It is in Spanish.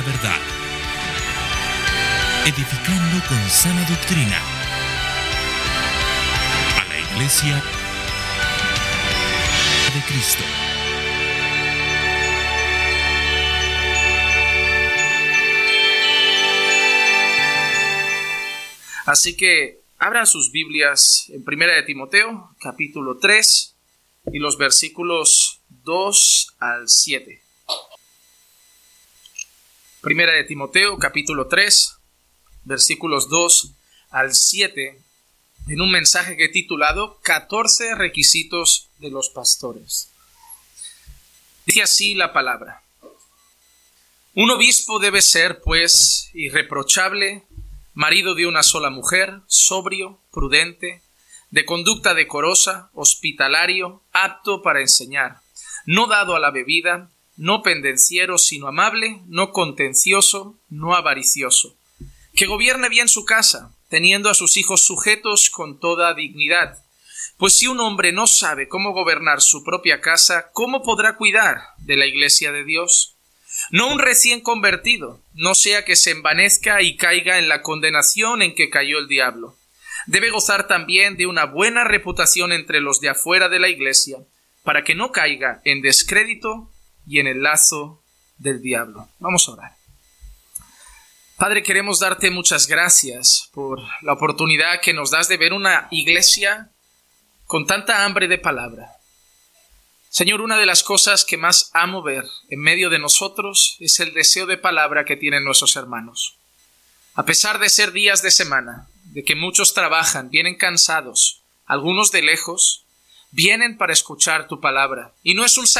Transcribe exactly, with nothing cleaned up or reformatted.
la verdad, edificando con sana doctrina a la Iglesia de Cristo. Así que abran sus Biblias en Primera de Timoteo, capítulo tres, y los versículos dos al siete. Primera de Timoteo, capítulo tres, versículos dos al siete, en un mensaje que he titulado catorce requisitos de los pastores. Dice así la palabra: Un obispo debe ser, pues, irreprochable, marido de una sola mujer, sobrio, prudente, de conducta decorosa, hospitalario, apto para enseñar, no dado a la bebida, no pendenciero, sino amable, no contencioso, no avaricioso, que gobierne bien su casa, teniendo a sus hijos sujetos con toda dignidad. Pues si un hombre no sabe cómo gobernar su propia casa, ¿cómo podrá cuidar de la iglesia de Dios? No un recién convertido, no sea que se envanezca y caiga en la condenación en que cayó el diablo. Debe gozar también de una buena reputación entre los de afuera de la iglesia, para que no caiga en descrédito y en el lazo del diablo. Vamos a orar. Padre, queremos darte muchas gracias por la oportunidad que nos das de ver una iglesia con tanta hambre de palabra. Señor, una de las cosas que más amo ver en medio de nosotros es el deseo de palabra que tienen nuestros hermanos. A pesar de ser días de semana, de que muchos trabajan, vienen cansados, algunos de lejos, vienen para escuchar tu palabra. Y no es un sacrificio